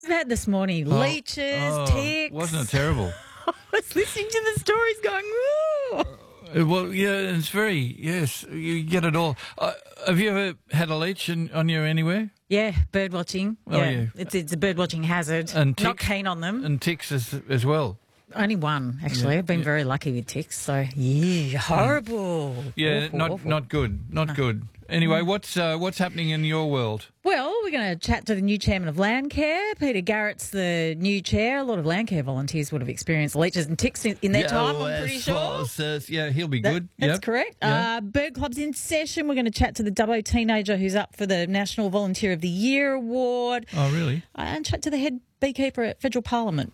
That this morning, leeches, ticks. Wasn't it terrible? I was listening to the stories going, woo. Well, yeah, it's yes, you get it all. Have you ever had a leech on you anywhere? Yeah, bird watching. Oh, yeah. It's a bird watching hazard. And Not ticks, keen on them. And ticks as well. Only one, actually. I've been very lucky with ticks, so yeah, horrible. Yeah, Awful. not good, not good. Anyway, what's happening in your world? Well, we're going to chat to the new chairman of Landcare. Peter Garrett's the new chair. A lot of Landcare volunteers would have experienced leeches and ticks in their time, I'm pretty sure. Yeah, he'll be good. That's correct. Yeah. Bird Club's in session. We're going to chat to the Dubbo teenager who's up for the National Volunteer of the Year award. Oh, really? And chat to the head beekeeper at Federal Parliament.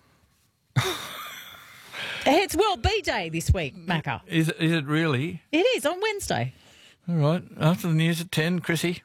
It's World Bee Day this week, Macca. Is it really? It is, on Wednesday. All right. After the news at 10, Chrissy.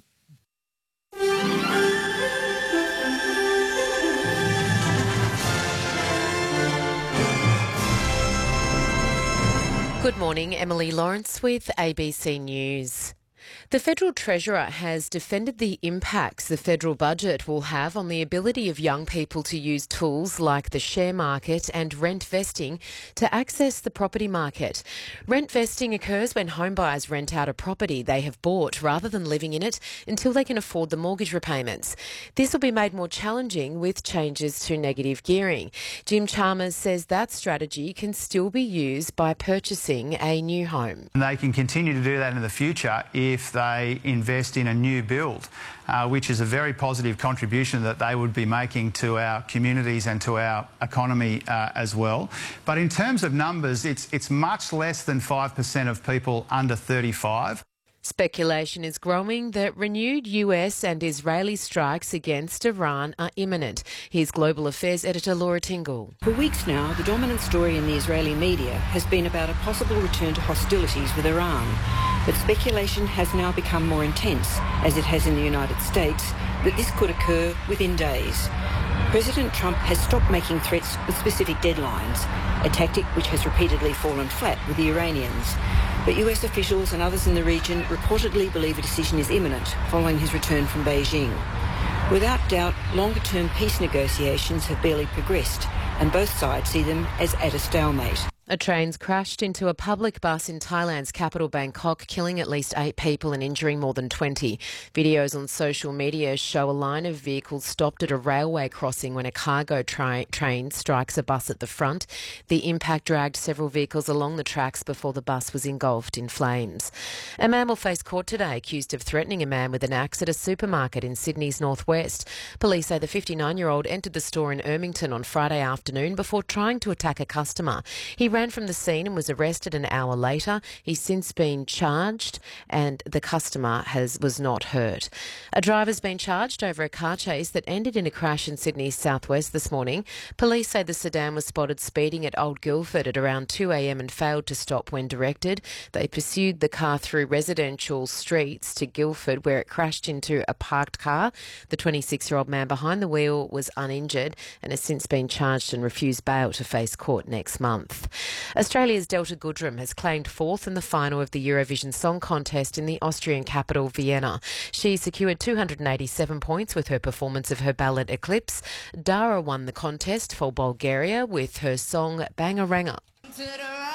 Good morning, Emily Lawrence with ABC News. The Federal Treasurer has defended the impacts the federal budget will have on the ability of young people to use tools like the share market and rent vesting to access the property market. Rent vesting occurs when homebuyers rent out a property they have bought rather than living in it until they can afford the mortgage repayments. This will be made more challenging with changes to negative gearing. Jim Chalmers says that strategy can still be used by purchasing a new home. And they can continue to do that in the future if they invest in a new build, which is a very positive contribution that they would be making to our communities and to our economy as well. But in terms of numbers, it's much less than 5% of people under 35. Speculation is growing that renewed US and Israeli strikes against Iran are imminent. Here's Global Affairs editor Laura Tingle. For weeks now, the dominant story in the Israeli media has been about a possible return to hostilities with Iran. But speculation has now become more intense, as it has in the United States, that this could occur within days. President Trump has stopped making threats with specific deadlines, a tactic which has repeatedly fallen flat with the Iranians. But US officials and others in the region reportedly believe a decision is imminent following his return from Beijing. Without doubt, longer-term peace negotiations have barely progressed, and both sides see them as at a stalemate. A train's crashed into a public bus in Thailand's capital Bangkok, killing at least 8 people and injuring more than 20. Videos on social media show a line of vehicles stopped at a railway crossing when a cargo train strikes a bus at the front. The impact dragged several vehicles along the tracks before the bus was engulfed in flames. A man will face court today accused of threatening a man with an axe at a supermarket in Sydney's northwest. Police say the 59-year-old entered the store in Ermington on Friday afternoon before trying to attack a customer. He ran from the scene and was arrested an hour later. He's since been charged and the customer was not hurt. A driver's been charged over a car chase that ended in a crash in Sydney's southwest this morning. Police say the sedan was spotted speeding at Old Guildford at around 2 a.m. and failed to stop when directed. They pursued the car through residential streets to Guildford, where it crashed into a parked car. The 26-year-old man behind the wheel was uninjured and has since been charged and refused bail to face court next month. Australia's Delta Goodrem has claimed fourth in the final of the Eurovision Song Contest in the Austrian capital, Vienna. She secured 287 points with her performance of her ballad Eclipse. Dara won the contest for Bulgaria with her song Bangaranga.